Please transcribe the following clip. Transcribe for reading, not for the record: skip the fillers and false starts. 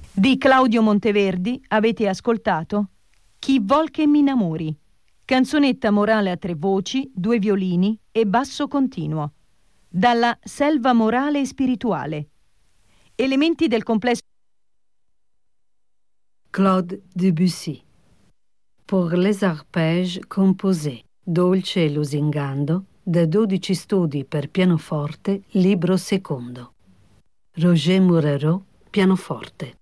Di Claudio Monteverdi avete ascoltato Chi vol che mi innamori, canzonetta morale a 3 voci, 2 violini e basso continuo, dalla Selva morale e spirituale. Elementi del complesso Claude Debussy. Pour les arpèges composés, dolce e lusingando, da 12 studi per pianoforte, libro secondo. Roger Moreau, pianoforte.